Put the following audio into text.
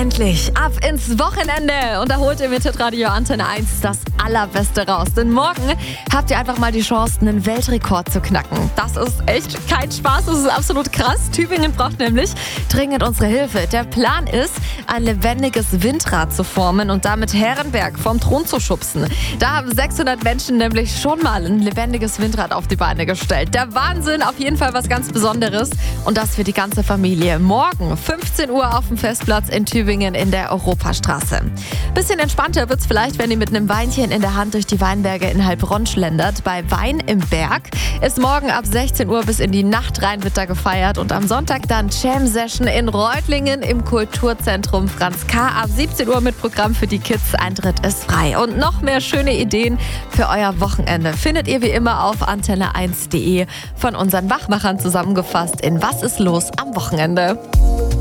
Endlich ab ins Wochenende und da holt ihr mit Radio Antenne 1 das Allerbeste raus. Denn morgen habt ihr einfach mal die Chance, einen Weltrekord zu knacken. Das ist echt kein Spaß, das ist absolut krass. Tübingen braucht nämlich dringend unsere Hilfe. Der Plan ist, ein lebendiges Windrad zu formen und damit Herrenberg vom Thron zu schubsen. Da haben 600 Menschen nämlich schon mal ein lebendiges Windrad auf die Beine gestellt. Der Wahnsinn, auf jeden Fall was ganz Besonderes und das für die ganze Familie. Morgen 15 Uhr auf dem Festplatz in Tübingen in der Europastraße. Bisschen entspannter wird's vielleicht, wenn ihr mit einem Weinchen in der Hand durch die Weinberge in Heilbronn schlendert. Bei Wein im Berg ist morgen ab 16 Uhr bis in die Nacht rein wird da gefeiert und am Sonntag dann Jam Session in Reutlingen im Kulturzentrum Franz K. ab 17 Uhr mit Programm für die Kids. Eintritt ist frei. Und noch mehr schöne Ideen für euer Wochenende findet ihr wie immer auf antenne1.de von unseren Wachmachern zusammengefasst in Was ist los am Wochenende.